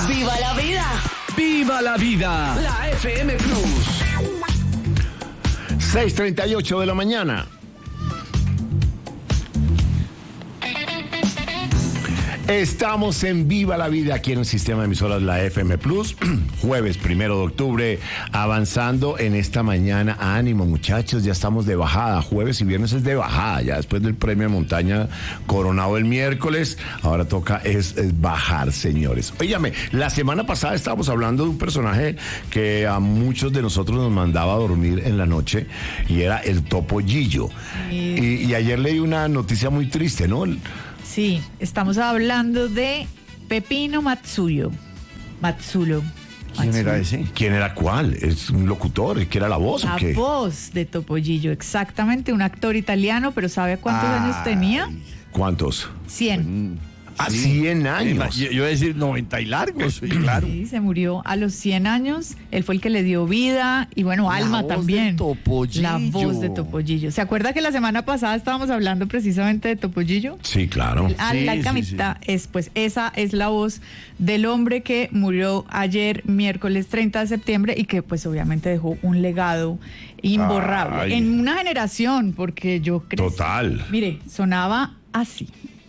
¡Viva la vida! ¡Viva la vida! La FM Plus. 6:38 de la mañana. Estamos en Viva la Vida aquí en el sistema de emisoras La FM Plus, jueves 1 de octubre, avanzando en esta mañana. Ánimo, muchachos, ya estamos de bajada. Jueves y viernes es de bajada, ya después del premio de montaña coronado el miércoles, ahora toca es bajar, señores. Óigame, la semana pasada estábamos hablando de un personaje que a muchos de nosotros nos mandaba a dormir en la noche y era el Topollillo. Y ayer leí una noticia muy triste, ¿no? Sí, estamos hablando de Pepino Matsulo. ¿Quién era ese? ¿Quién era cuál? ¿Es un locutor? ¿Qué era la voz o qué? La voz de Topollillo, exactamente, un actor italiano, pero ¿sabe cuántos años tenía? ¿Cuántos? 100. A 100 años. Yo iba a decir 90 y largos, sí, claro. Sí, se murió a los 100 años. Él fue el que le dio vida y bueno, alma también. La voz de Topollillo. ¿Se acuerda que la semana pasada estábamos hablando precisamente de Topollillo? Sí, claro. Esa es la voz del hombre que murió ayer, miércoles 30 de septiembre, y que pues obviamente dejó un legado imborrable en una generación, porque yo creo. Total. Mire, sonaba así.